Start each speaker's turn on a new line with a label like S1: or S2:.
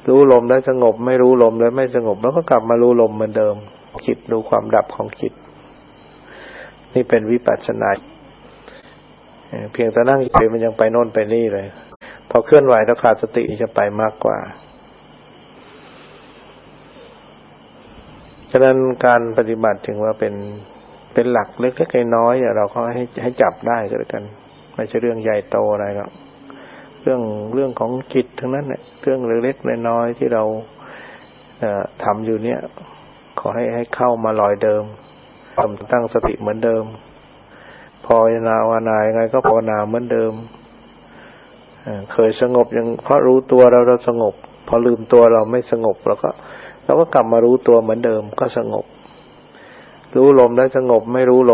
S1: รู้ลมแล้วสงบไม่รู้ลมแล้วไม่สงบแล้วก็กลับมารู้ลมเหมือนเดิมจิตดูความดับของจิตนี่เป็นวิปัสสนาเพียงแต่นั่งเฉยมันยังไปโน่นไปนี่เลยพอเคลื่อนไหวแล้วขาดสติจะไปมากกว่าฉะนั้นการปฏิบัติถึงว่าเป็นหลักเล็กๆน้อยๆเราก็ให้จับได้ก็แล้วกันไม่ใช่เรื่องใหญ่โตอะไรหรอกเรื่องของจิตทั้งนั้นแหละเรื่องเล็กๆน้อยๆที่เราทำอยู่เนี่ยขอให้เข้ามาลอยเดิมตั้งสติเหมือนเดิมภาวนายังไงก็ภาวนาเหมือนเดิมเคยสงบยังเพราะรู้ตัวเราสงบพอลืมตัวเราไม่สงบเราก็กลับมารู้ตัวเหมือนเดิมก็สงบรู้ลมแล้วสงบไม่รู้ลม